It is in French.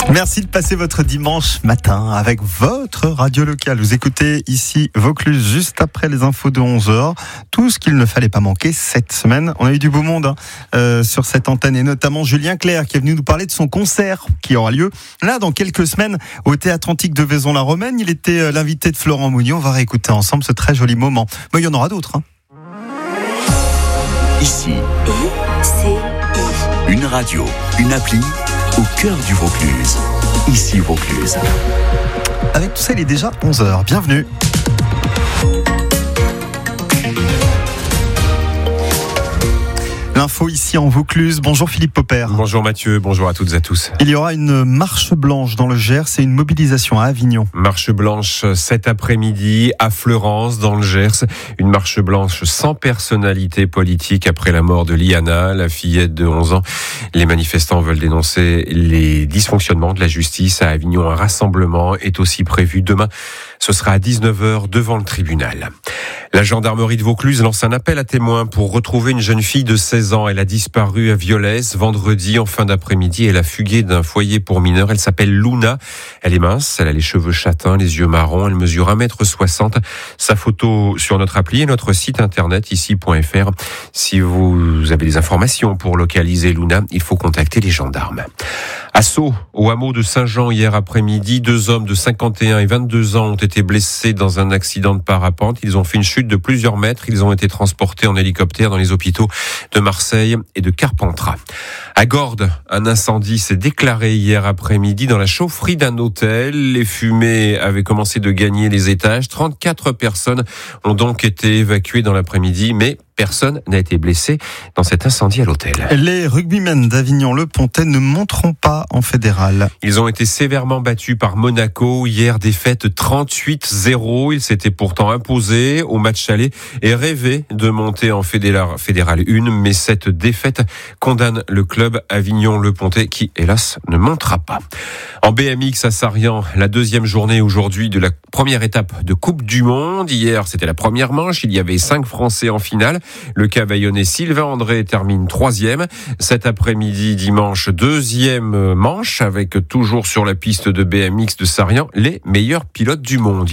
Merci de passer votre dimanche matin avec votre radio locale. Vous écoutez ici Vaucluse juste après les infos de 11h. Tout ce qu'il ne fallait pas manquer cette semaine. On a eu du beau monde sur cette antenne et notamment Julien Clerc qui est venu nous parler de son concert qui aura lieu là dans quelques semaines au Théâtre Antique de Vaison-la-Romaine. Il était l'invité de Florent Mounier. On va réécouter ensemble ce très joli moment. Mais il y en aura d'autres. Ici, une radio, une appli au cœur du Vaucluse. Ici Vaucluse. Avec tout ça, il est déjà 11h. Bienvenue. L'info ici en Vaucluse. Bonjour Philippe Popper. Bonjour Mathieu, bonjour à toutes et à tous. Il y aura une marche blanche dans le Gers et une mobilisation à Avignon. Marche blanche cet après-midi à Fleurance dans le Gers. Une marche blanche sans personnalité politique après la mort de Liana, la fillette de 11 ans. Les manifestants veulent dénoncer les dysfonctionnements de la justice à Avignon. Un rassemblement est aussi prévu demain. Ce sera à 19h devant le tribunal. La gendarmerie de Vaucluse lance un appel à témoins pour retrouver une jeune fille de 16 ans. Elle a disparu à Violès vendredi en fin d'après-midi. Elle a fugué d'un foyer pour mineurs. Elle s'appelle Luna. Elle est mince, elle a les cheveux châtains, les yeux marrons. Elle mesure 1m60. Sa photo sur notre appli et notre site internet ici.fr. Si vous avez des informations pour localiser Luna, il faut contacter les gendarmes. À Sceaux, au hameau de Saint-Jean hier après-midi, 2 hommes de 51 et 22 ans ont été blessés dans un accident de parapente. Ils ont fait une chute de plusieurs mètres. Ils ont été transportés en hélicoptère dans les hôpitaux de Marseille et de Carpentras. À Gordes, un incendie s'est déclaré hier après-midi dans la chaufferie d'un hôtel. Les fumées avaient commencé de gagner les étages. 34 personnes ont donc été évacuées dans l'après-midi, mais personne n'a été blessé dans cet incendie à l'hôtel. Les rugbymen d'Avignon-le-Pontet ne monteront pas en fédéral. Ils ont été sévèrement battus par Monaco. Hier, défaite 38-0. Ils s'étaient pourtant imposés au match aller et rêvaient de monter en fédéral 1. Mais cette défaite condamne le club Avignon-le-Pontet qui, hélas, ne montera pas. En BMX à Sarian, la deuxième journée aujourd'hui de la première étape de Coupe du Monde. Hier, c'était la première manche. Il y avait 5 Français en finale. Le Cavaillonnais Sylvain André termine 3e. Cet après-midi, dimanche, 2e manche avec toujours sur la piste de BMX de Sarian les meilleurs pilotes du monde.